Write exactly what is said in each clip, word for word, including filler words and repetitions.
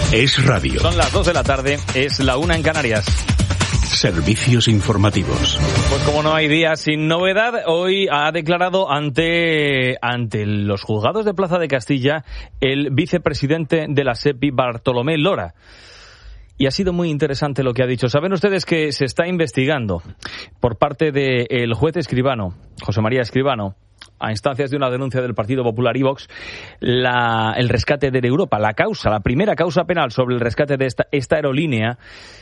Es radio. Son las dos de la tarde, es la una en Canarias. Servicios informativos. Pues como no hay día sin novedad, hoy ha declarado ante, ante los juzgados de Plaza de Castilla el vicepresidente de la SEPI, Bartolomé Lora. Y ha sido muy interesante lo que ha dicho. Saben ustedes que se está investigando por parte del juez Escribano, José María Escribano, a instancias de una denuncia del Partido Popular y Vox, la, el rescate de Air Europa, la causa, la primera causa penal sobre el rescate de esta, esta aerolínea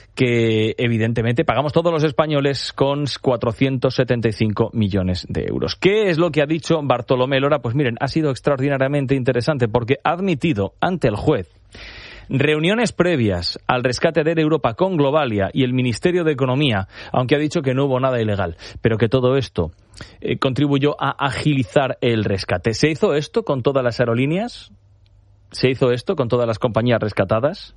que evidentemente pagamos todos los españoles con cuatrocientos setenta y cinco millones de euros. ¿Qué es lo que ha dicho Bartolomé Lora? Pues miren, ha sido extraordinariamente interesante porque ha admitido ante el juez reuniones previas al rescate de Air Europa con Globalia y el Ministerio de Economía, aunque ha dicho que no hubo nada ilegal, pero que todo esto eh, contribuyó a agilizar el rescate. ¿Se hizo esto con todas las aerolíneas? ¿Se hizo esto con todas las compañías rescatadas?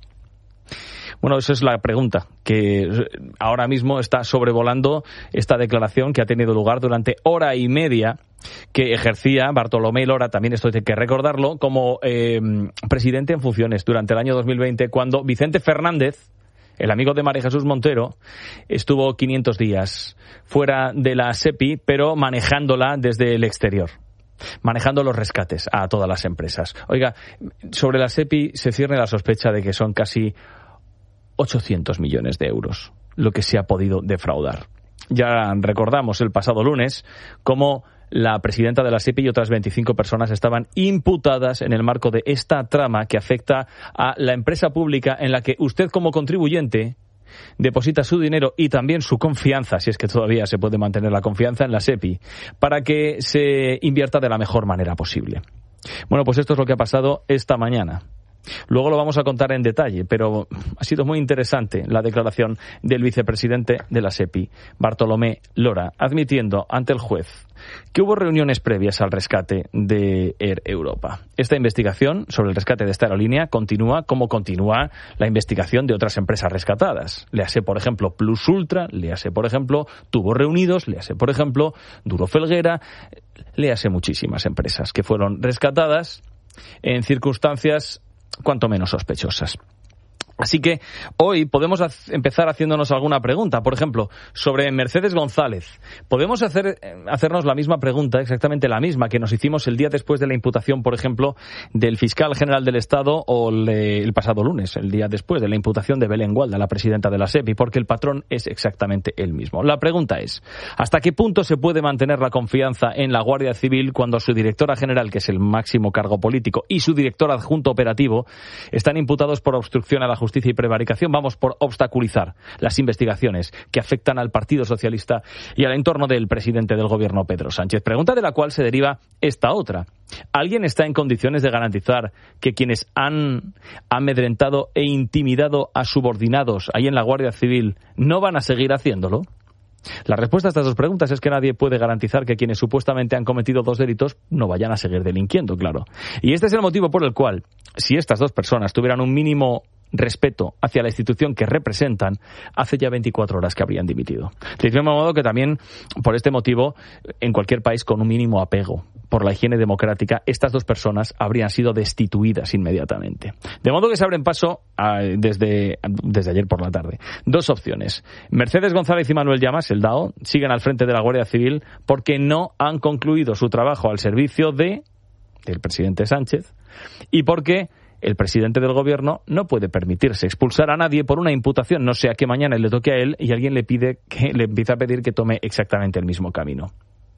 Bueno, esa es la pregunta que ahora mismo está sobrevolando esta declaración que ha tenido lugar durante hora y media que ejercía Bartolomé Lora, también esto hay que recordarlo, como eh, presidente en funciones durante el año dos mil veinte, cuando Vicente Fernández, el amigo de María Jesús Montero, estuvo quinientos días fuera de la SEPI, pero manejándola desde el exterior, manejando los rescates a todas las empresas. Oiga, sobre la SEPI se cierne la sospecha de que son casi ochocientos millones de euros lo que se ha podido defraudar. Ya recordamos el pasado lunes cómo la presidenta de la SEPI y otras veinticinco personas estaban imputadas en el marco de esta trama que afecta a la empresa pública en la que usted como contribuyente deposita su dinero y también su confianza, si es que todavía se puede mantener la confianza en la SEPI, para que se invierta de la mejor manera posible. Bueno, pues esto es lo que ha pasado esta mañana. Luego lo vamos a contar en detalle, pero ha sido muy interesante la declaración del vicepresidente de la SEPI, Bartolomé Lora, admitiendo ante el juez que hubo reuniones previas al rescate de Air Europa. Esta investigación sobre el rescate de esta aerolínea continúa como continúa la investigación de otras empresas rescatadas. Léase, por ejemplo, Plus Ultra, léase, por ejemplo, Tubos Reunidos, léase, por ejemplo, Duro Felguera, léase muchísimas empresas que fueron rescatadas en circunstancias cuanto menos sospechosas. Así que hoy podemos hac- empezar haciéndonos alguna pregunta, por ejemplo, sobre Mercedes González. Podemos hacer, hacernos la misma pregunta, exactamente la misma, que nos hicimos el día después de la imputación, por ejemplo, del fiscal general del Estado o el, el pasado lunes, el día después de la imputación de Belén Gualda, la presidenta de la SEPI, porque el patrón es exactamente el mismo. La pregunta es, ¿hasta qué punto se puede mantener la confianza en la Guardia Civil cuando su directora general, que es el máximo cargo político, y su director adjunto operativo están imputados por obstrucción a la justicia y prevaricación, vamos, por obstaculizar las investigaciones que afectan al Partido Socialista y al entorno del presidente del gobierno, Pedro Sánchez? Pregunta de la cual se deriva esta otra. ¿Alguien está en condiciones de garantizar que quienes han amedrentado e intimidado a subordinados ahí en la Guardia Civil no van a seguir haciéndolo? La respuesta a estas dos preguntas es que nadie puede garantizar que quienes supuestamente han cometido dos delitos no vayan a seguir delinquiendo, claro. Y este es el motivo por el cual, si estas dos personas tuvieran un mínimo respeto hacia la institución que representan, hace ya veinticuatro horas que habrían dimitido. De mismo modo que también, por este motivo, en cualquier país con un mínimo apego por la higiene democrática, estas dos personas habrían sido destituidas inmediatamente. De modo que se abren paso a, desde, desde ayer por la tarde dos opciones. Mercedes González y Manuel Llamas, el D A O, siguen al frente de la Guardia Civil porque no han concluido su trabajo al servicio de del presidente Sánchez y porque el presidente del gobierno no puede permitirse expulsar a nadie por una imputación, no sea que mañana le toque a él y alguien le pide que le empiece a pedir que tome exactamente el mismo camino.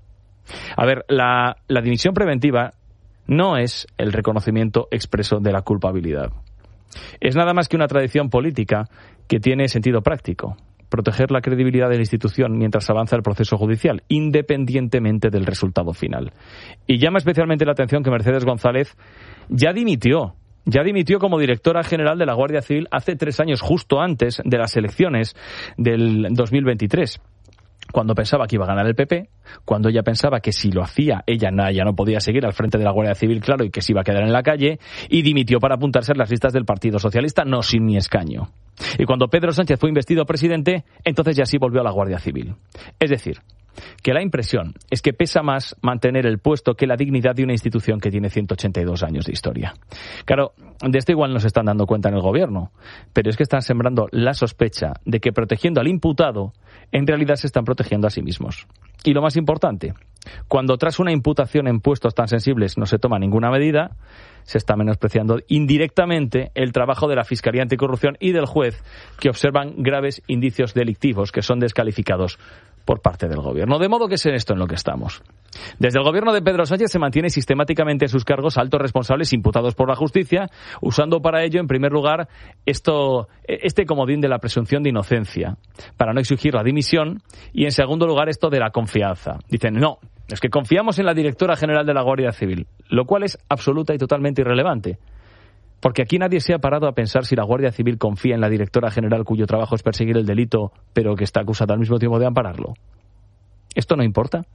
A ver, la, la dimisión preventiva no es el reconocimiento expreso de la culpabilidad. Es nada más que una tradición política que tiene sentido práctico: proteger la credibilidad de la institución mientras avanza el proceso judicial, independientemente del resultado final. Y llama especialmente la atención que Mercedes González ya dimitió Ya dimitió como directora general de la Guardia Civil hace tres años, justo antes de las elecciones del dos mil veintitrés. Cuando pensaba que iba a ganar el P P, cuando ella pensaba que si lo hacía, ella ya no podía seguir al frente de la Guardia Civil, claro, y que se iba a quedar en la calle, y dimitió para apuntarse en las listas del Partido Socialista, no sin mi escaño. Y cuando Pedro Sánchez fue investido presidente, entonces ya sí volvió a la Guardia Civil. Es decir, que la impresión es que pesa más mantener el puesto que la dignidad de una institución que tiene ciento ochenta y dos años de historia. Claro, de esto igual no se están dando cuenta en el gobierno, pero es que están sembrando la sospecha de que protegiendo al imputado, en realidad se están protegiendo a sí mismos. Y lo más importante, cuando tras una imputación en puestos tan sensibles no se toma ninguna medida, se está menospreciando indirectamente el trabajo de la Fiscalía Anticorrupción y del juez, que observan graves indicios delictivos que son descalificados por parte del gobierno. De modo que es en esto en lo que estamos. Desde el gobierno de Pedro Sánchez se mantiene sistemáticamente en sus cargos altos responsables imputados por la justicia, usando para ello, en primer lugar, esto, este comodín de la presunción de inocencia, para no exigir la dimisión, y en segundo lugar esto de la confianza. Dicen, no, es que confiamos en la directora general de la Guardia Civil, lo cual es absoluta y totalmente irrelevante. Porque aquí nadie se ha parado a pensar si la Guardia Civil confía en la directora general cuyo trabajo es perseguir el delito, pero que está acusada al mismo tiempo de ampararlo. ¿Esto no importa?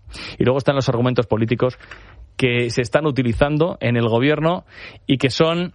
Y luego están los argumentos políticos que se están utilizando en el gobierno y que son,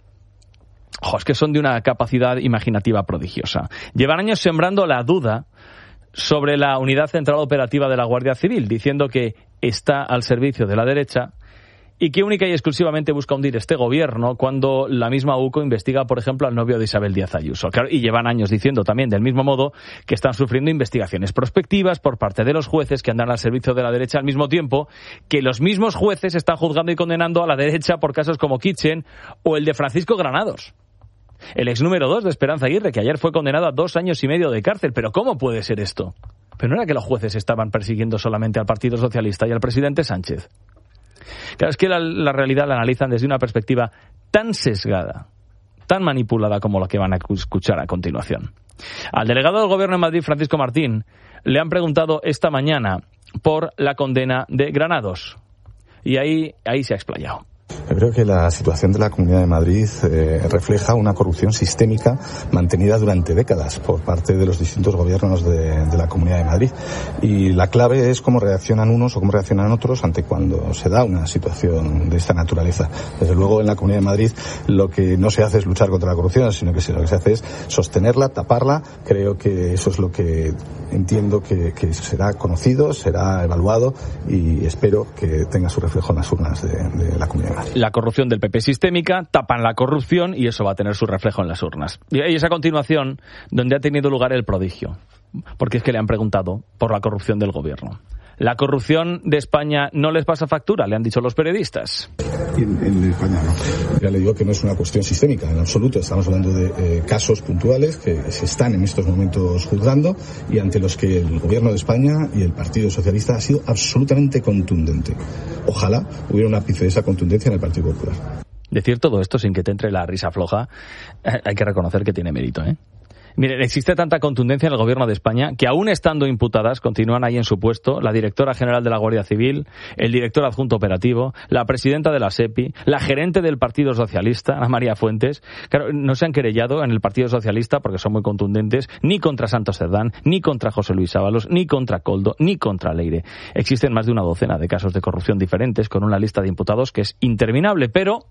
oh, es que son de una capacidad imaginativa prodigiosa. Llevan años sembrando la duda sobre la Unidad Central Operativa de la Guardia Civil, diciendo que está al servicio de la derecha y que única y exclusivamente busca hundir este gobierno cuando la misma U C O investiga, por ejemplo, al novio de Isabel Díaz Ayuso. Claro, y llevan años diciendo también, del mismo modo, que están sufriendo investigaciones prospectivas por parte de los jueces que andan al servicio de la derecha, al mismo tiempo que los mismos jueces están juzgando y condenando a la derecha por casos como Kitchen o el de Francisco Granados, el ex número dos de Esperanza Aguirre, que ayer fue condenado a dos años y medio de cárcel. ¿Pero cómo puede ser esto? Pero no era que los jueces estaban persiguiendo solamente al Partido Socialista y al presidente Sánchez. Claro, es que la, la realidad la analizan desde una perspectiva tan sesgada, tan manipulada como la que van a escuchar a continuación. Al delegado del Gobierno en Madrid, Francisco Martín, le han preguntado esta mañana por la condena de Granados. Y ahí, ahí se ha explayado. Yo creo que la situación de la Comunidad de Madrid eh, refleja una corrupción sistémica mantenida durante décadas por parte de los distintos gobiernos de, de la Comunidad de Madrid. Y la clave es cómo reaccionan unos o cómo reaccionan otros ante cuando se da una situación de esta naturaleza. Desde luego, en la Comunidad de Madrid lo que no se hace es luchar contra la corrupción, sino que lo que se hace es sostenerla, taparla. Creo que eso es lo que entiendo que, que será conocido, será evaluado y espero que tenga su reflejo en las urnas de, de la Comunidad de Madrid. La corrupción del P P sistémica, tapan la corrupción y eso va a tener su reflejo en las urnas. Y es a continuación donde ha tenido lugar el prodigio, porque es que le han preguntado por la corrupción del gobierno. ¿La corrupción de España no les pasa factura?, le han dicho los periodistas. En, en España no. Ya le digo que no es una cuestión sistémica, en absoluto. Estamos hablando de eh, casos puntuales que se están en estos momentos juzgando y ante los que el Gobierno de España y el Partido Socialista ha sido absolutamente contundente. Ojalá hubiera un ápice de esa contundencia en el Partido Popular. Decir todo esto sin que te entre la risa floja, eh, hay que reconocer que tiene mérito, ¿eh? Miren, existe tanta contundencia en el Gobierno de España que, aún estando imputadas, continúan ahí en su puesto la directora general de la Guardia Civil, el director adjunto operativo, la presidenta de la SEPI, la gerente del Partido Socialista, Ana María Fuentes. Claro, no se han querellado en el Partido Socialista porque son muy contundentes, ni contra Santos Cerdán, ni contra José Luis Ábalos, ni contra Coldo, ni contra Leire. Existen más de una docena de casos de corrupción diferentes, con una lista de imputados que es interminable, pero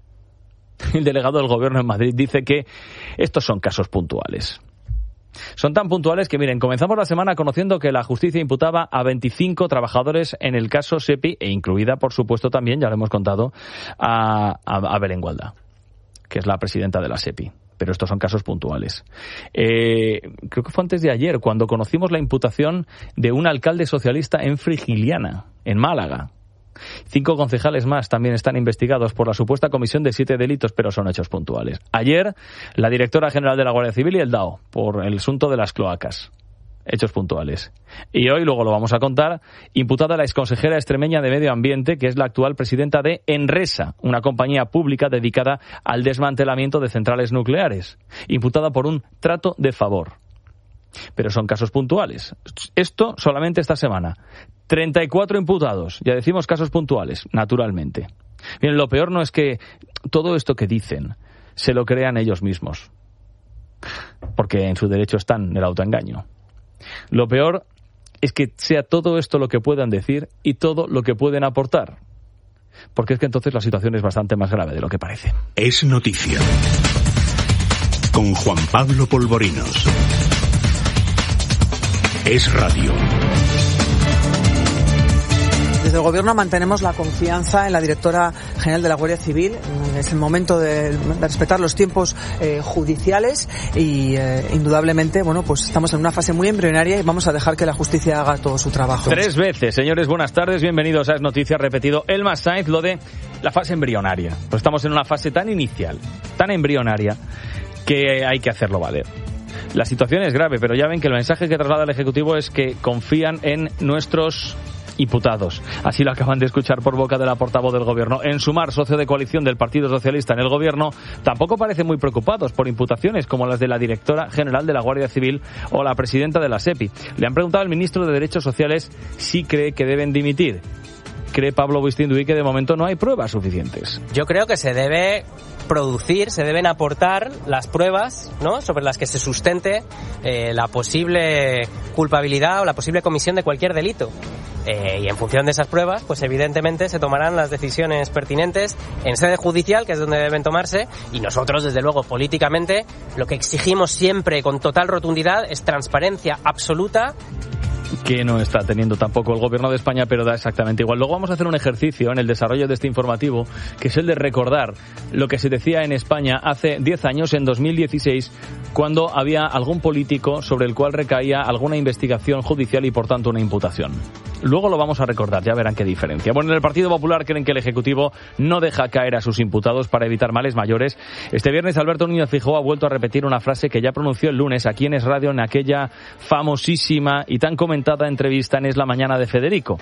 el delegado del Gobierno en Madrid dice que estos son casos puntuales. Son tan puntuales que, miren, comenzamos la semana conociendo que la justicia imputaba a veinticinco trabajadores en el caso SEPI, e incluida, por supuesto, también, ya lo hemos contado, a, a, a Belén Gualda, que es la presidenta de la SEPI. Pero estos son casos puntuales. Eh, creo que fue antes de ayer, cuando conocimos la imputación de un alcalde socialista en Frigiliana, en Málaga. Cinco concejales más también están investigados por la supuesta comisión de siete delitos, pero son hechos puntuales. Ayer, la directora general de la Guardia Civil y el D A O, por el asunto de las cloacas. Hechos puntuales. Y hoy, luego lo vamos a contar, imputada la exconsejera extremeña de Medio Ambiente, que es la actual presidenta de Enresa, una compañía pública dedicada al desmantelamiento de centrales nucleares. Imputada por un trato de favor. Pero son casos puntuales. Esto solamente esta semana. treinta y cuatro imputados. Ya decimos casos puntuales, naturalmente. Bien, lo peor no es que todo esto que dicen se lo crean ellos mismos, porque en su derecho están el autoengaño. Lo peor es que sea todo esto lo que puedan decir y todo lo que pueden aportar, porque es que entonces la situación es bastante más grave de lo que parece. Es noticia. Con Juan Pablo Polvorinos. Es radio. Desde el Gobierno mantenemos la confianza en la directora general de la Guardia Civil. Es el momento de, de respetar los tiempos eh, judiciales y eh, indudablemente, bueno, pues estamos en una fase muy embrionaria y vamos a dejar que la justicia haga todo su trabajo. Tres veces, señores, buenas tardes, bienvenidos a Es Noticias, repetido Elma Sainz, lo de la fase embrionaria. Pues estamos en una fase tan inicial, tan embrionaria, que hay que hacerlo valer. La situación es grave, pero ya ven que el mensaje que traslada el Ejecutivo es que confían en nuestros imputados. Así lo acaban de escuchar por boca de la portavoz del Gobierno. En Sumar, socio de coalición del Partido Socialista en el Gobierno, tampoco parecen muy preocupados por imputaciones como las de la directora general de la Guardia Civil o la presidenta de la SEPI. Le han preguntado al ministro de Derechos Sociales si cree que deben dimitir. Cree Pablo Buistinduy que de momento no hay pruebas suficientes. Yo creo que se debe producir, se deben aportar las pruebas, ¿no?, sobre las que se sustente eh, la posible culpabilidad o la posible comisión de cualquier delito. Eh, y en función de esas pruebas, pues evidentemente se tomarán las decisiones pertinentes en sede judicial, que es donde deben tomarse, y nosotros, desde luego, políticamente, lo que exigimos siempre con total rotundidad es transparencia absoluta, que no está teniendo tampoco el Gobierno de España, pero da exactamente igual. Luego vamos a hacer un ejercicio en el desarrollo de este informativo, que es el de recordar lo que se decía en España hace diez años, en dos mil dieciséis, cuando había algún político sobre el cual recaía alguna investigación judicial y, por tanto, una imputación. Luego lo vamos a recordar, ya verán qué diferencia. Bueno, en el Partido Popular creen que el Ejecutivo no deja caer a sus imputados para evitar males mayores. Este viernes Alberto Núñez Feijóo ha vuelto a repetir una frase que ya pronunció el lunes aquí en Es Radio, en aquella famosísima y tan comentada entrevista en Es la Mañana de Federico.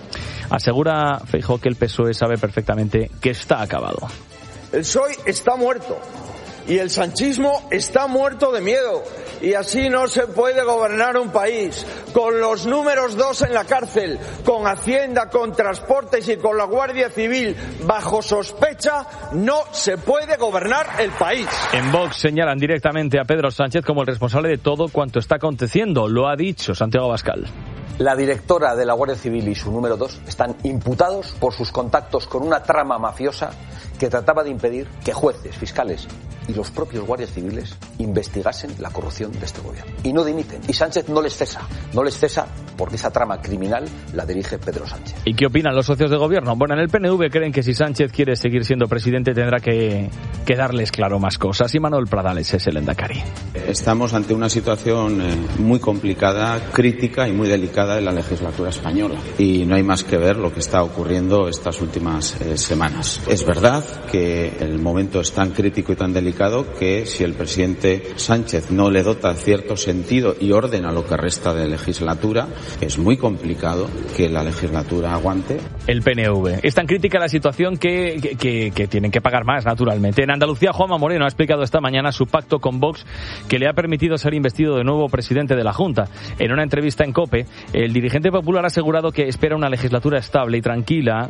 Asegura Feijóo que el P S O E sabe perfectamente que está acabado. El P S O E está muerto y el sanchismo está muerto de miedo, y así no se puede gobernar un país. Con los números dos en la cárcel, con Hacienda, con Transportes y con la Guardia Civil bajo sospecha, no se puede gobernar el país. En Vox señalan directamente a Pedro Sánchez como el responsable de todo cuanto está aconteciendo. Lo ha dicho Santiago Abascal. La directora de la Guardia Civil y su número dos están imputados por sus contactos con una trama mafiosa que trataba de impedir que jueces, fiscales y los propios guardias civiles investigasen la corrupción de este gobierno. Y no dimiten. Y Sánchez no les cesa. No les cesa porque esa trama criminal la dirige Pedro Sánchez. ¿Y qué opinan los socios de gobierno? Bueno, en el P N V creen que si Sánchez quiere seguir siendo presidente tendrá que, que darles claro más cosas. Y Manuel Pradales es el lehendakari. Estamos ante una situación eh, muy complicada, crítica y muy delicada en la legislatura española. Y no hay más que ver lo que está ocurriendo estas últimas eh, semanas. Es verdad que el momento es tan crítico y tan delicado que si el presidente Sánchez no le dota cierto sentido y orden a lo que resta de legislatura, es muy complicado que la legislatura aguante. El P N V. Es tan crítica la situación que, que, que, que tienen que pagar más, naturalmente. En Andalucía, Juanma Moreno ha explicado esta mañana su pacto con Vox, que le ha permitido ser investido de nuevo presidente de la Junta. En una entrevista en COPE, el dirigente popular ha asegurado que espera una legislatura estable y tranquila,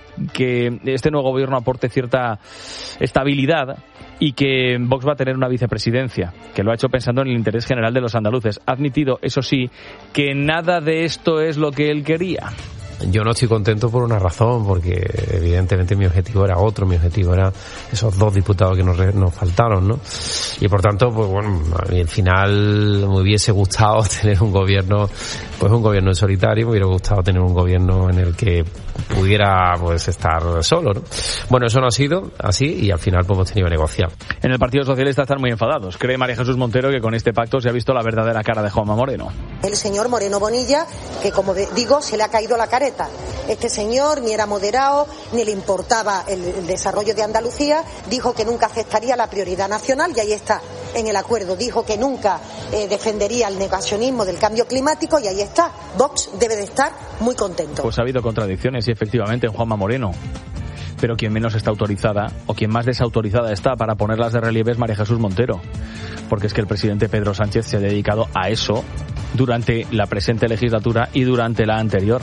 que este nuevo gobierno aporte cierta estabilidad y que Vox va a tener una vicepresidencia, que lo ha hecho pensando en el interés general de los andaluces. Ha admitido, eso sí, que nada de esto es lo que él quería. Yo no estoy contento por una razón, porque evidentemente mi objetivo era otro, mi objetivo era esos dos diputados que nos, nos faltaron, ¿no? Y por tanto, pues bueno, a mí al final me hubiese gustado tener un gobierno, pues un gobierno en solitario, me hubiera gustado tener un gobierno en el que pudiera pues estar solo, ¿no? Bueno, eso no ha sido así y al final pues hemos tenido que negociar. En el Partido Socialista están muy enfadados. Cree María Jesús Montero que con este pacto se ha visto la verdadera cara de Juanma Moreno. El señor Moreno Bonilla, que como digo, se le ha caído la careta. Este señor ni era moderado, ni le importaba el, el desarrollo de Andalucía, dijo que nunca aceptaría la prioridad nacional y ahí está, en el acuerdo. Dijo que nunca eh, defendería el negacionismo del cambio climático y ahí está. Vox debe de estar muy contento. Pues ha habido contradicciones y efectivamente en Juanma Moreno. Pero quien menos está autorizada, o quien más desautorizada está para ponerlas de relieve, es María Jesús Montero. Porque es que el presidente Pedro Sánchez se ha dedicado a eso durante la presente legislatura y durante la anterior.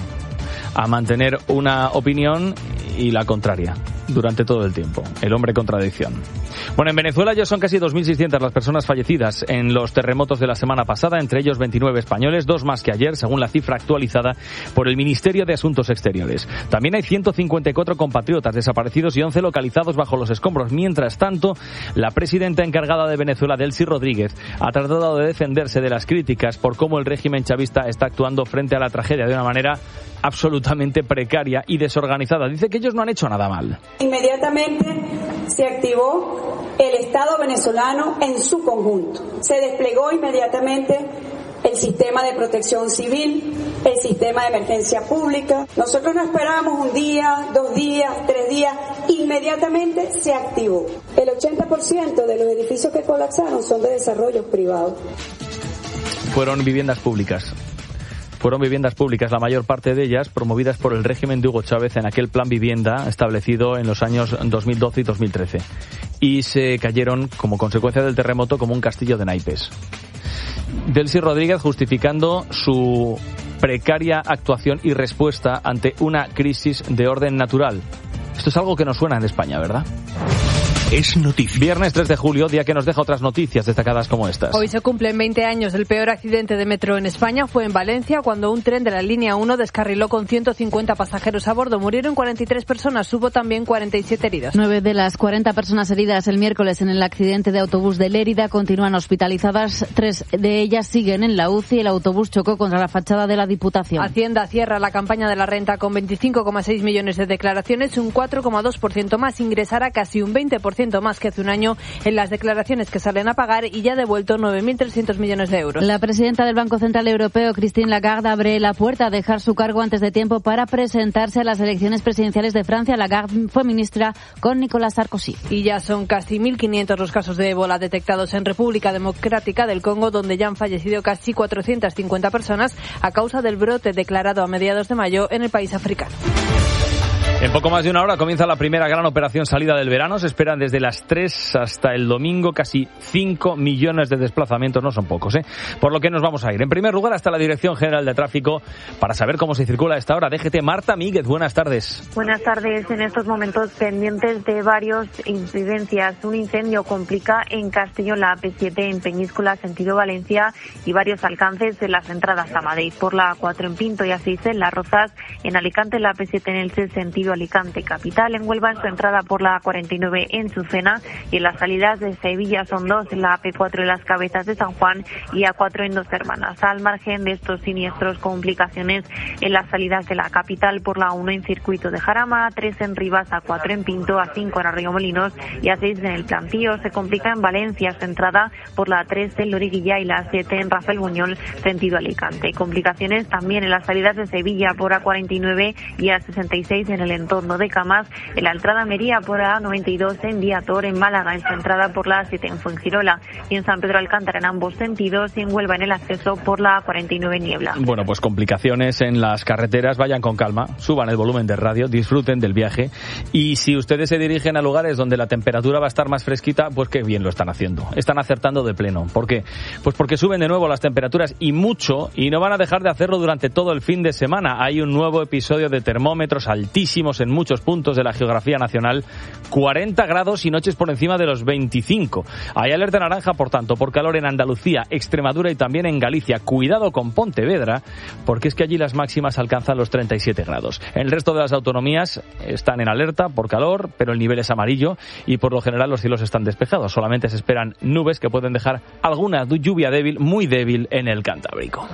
A mantener una opinión y la contraria durante todo el tiempo. El hombre contradicción. Bueno, en Venezuela ya son casi dos mil seiscientas las personas fallecidas en los terremotos de la semana pasada, entre ellos veintinueve españoles, dos más que ayer, según la cifra actualizada por el Ministerio de Asuntos Exteriores. También hay ciento cincuenta y cuatro compatriotas desaparecidos y once localizados bajo los escombros. Mientras tanto, la presidenta encargada de Venezuela, Delcy Rodríguez, ha tratado de defenderse de las críticas por cómo el régimen chavista está actuando frente a la tragedia de una manera absolutamente precaria y desorganizada. Dice que ellos no han hecho nada mal. Inmediatamente se activó el Estado venezolano en su conjunto. Se desplegó inmediatamente el sistema de protección civil, el sistema de emergencia pública. Nosotros no esperábamos un día, dos días, tres días, inmediatamente se activó. El ochenta por ciento de los edificios que colapsaron son de desarrollos privados. Fueron viviendas públicas. Fueron viviendas públicas, la mayor parte de ellas promovidas por el régimen de Hugo Chávez en aquel plan vivienda establecido en los años dos mil doce y dos mil trece. Y se cayeron como consecuencia del terremoto como un castillo de naipes. Delcy Rodríguez justificando su precaria actuación y respuesta ante una crisis de orden natural. Esto es algo que nos suena en España, ¿verdad? Es noticia. Viernes tres de julio, día que nos deja otras noticias destacadas como estas. Hoy se cumplen veinte años del peor accidente de metro en España. Fue en Valencia cuando un tren de la línea uno descarriló con ciento cincuenta pasajeros a bordo. Murieron cuarenta y tres personas, hubo también cuarenta y siete heridos. Nueve de las cuarenta personas heridas el miércoles en el accidente de autobús de Lérida continúan hospitalizadas. Tres de ellas siguen en la U C I. El autobús chocó contra la fachada de la Diputación. Hacienda cierra la campaña de la renta con veinticinco coma seis millones de declaraciones, un cuatro coma dos por ciento más. Ingresará casi un veinte por ciento más que hace un año en las declaraciones que salen a pagar y ya ha devuelto nueve mil trescientos millones de euros. La presidenta del Banco Central Europeo, Christine Lagarde, abre la puerta a dejar su cargo antes de tiempo para presentarse a las elecciones presidenciales de Francia. Lagarde fue ministra con Nicolas Sarkozy. Y ya son casi mil quinientos los casos de ébola detectados en República Democrática del Congo, donde ya han fallecido casi cuatrocientas cincuenta personas a causa del brote declarado a mediados de mayo en el país africano. En poco más de una hora comienza la primera gran operación salida del verano. Se esperan desde las tres hasta el domingo casi cinco millones de desplazamientos. No son pocos, ¿eh? Por lo que nos vamos a ir. En primer lugar, hasta la Dirección General de Tráfico para saber cómo se circula a esta hora. D G T, Marta Míguez, buenas tardes. Buenas tardes. En estos momentos pendientes de varias incidencias. Un incendio complica en Castellón la A P siete en Peñíscola, sentido Valencia, y varios alcances en las entradas a Madrid. Por la A cuatro en Pinto y A seis en Las Rozas. En Alicante la A P siete en Elche, sentido Alicante capital. En Huelva en su entrada por la A cuarenta y nueve en Sucena, y en las salidas de Sevilla son dos en la A P cuatro en Las Cabezas de San Juan y A cuatro en Dos Hermanas. Al margen de estos siniestros, complicaciones en las salidas de la capital por la uno en Circuito de Jarama, A tres en Rivas, A cuatro en Pinto, A cinco en Arroyomolinos y A seis en el Plantío. Se complica en Valencia su entrada por la A tres en Loriguilla y la A siete en Rafael Buñol, sentido Alicante. Complicaciones también en las salidas de Sevilla por A cuarenta y nueve y A sesenta y seis en el entorno de Camas, en la entrada a Mería por A noventa y dos en Viator, en Málaga en su entrada por la A siete en Fuengirola y en San Pedro Alcántara en ambos sentidos, y en Huelva en el acceso por la A cuarenta y nueve Niebla. Bueno, pues complicaciones en las carreteras. Vayan con calma, suban el volumen de radio, disfruten del viaje, y si ustedes se dirigen a lugares donde la temperatura va a estar más fresquita, pues qué bien lo están haciendo. Están acertando de pleno. ¿Por qué? Pues porque suben de nuevo las temperaturas, y mucho, y no van a dejar de hacerlo durante todo el fin de semana. Hay un nuevo episodio de termómetros altísimos en muchos puntos de la geografía nacional, cuarenta grados y noches por encima de los veinticinco. Hay alerta naranja, por tanto, por calor en Andalucía, Extremadura y también en Galicia. Cuidado con Pontevedra, porque es que allí las máximas alcanzan los treinta y siete grados. El resto de las autonomías están en alerta por calor, pero el nivel es amarillo y por lo general los cielos están despejados. Solamente se esperan nubes que pueden dejar alguna lluvia débil, muy débil, en el Cantábrico.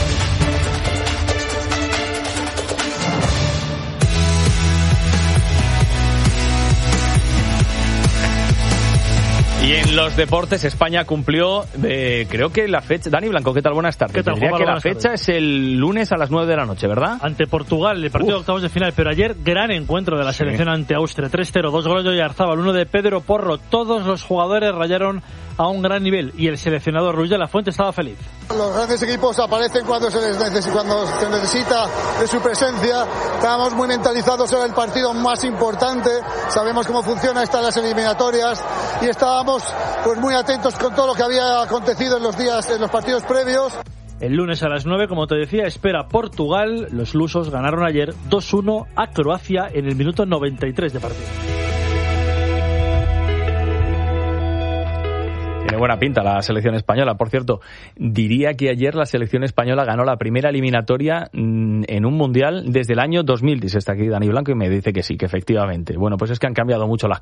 Y en los deportes, España cumplió, eh, creo que la fecha... Dani Blanco, ¿qué tal? Buenas tardes. ¿Qué tal, Diría que la buenas fecha tardes. es el lunes a las nueve de la noche, ¿verdad? Ante Portugal, el partido Uf. de octavos de final. Pero ayer, gran encuentro de la selección sí. ante Austria. tres cero, dos goles de Oyarzábal, uno de Pedro Porro. Todos los jugadores rayaron a un gran nivel y el seleccionador Ruiz de la Fuente estaba feliz. Los grandes equipos aparecen cuando se les necesita, cuando se necesita de su presencia. Estábamos muy mentalizados en el partido más importante. Sabemos cómo funciona estas las eliminatorias y estábamos pues muy atentos con todo lo que había acontecido en los días, en los partidos previos. El lunes a las nueve, como te decía, espera Portugal. Los lusos ganaron ayer dos uno a Croacia en el minuto noventa y tres de partido. buena pinta la selección española. Por cierto, diría que ayer la selección española ganó la primera eliminatoria en un mundial desde el año dos mil. Dice está aquí Dani Blanco y me dice que sí, que efectivamente. Bueno, pues es que han cambiado mucho las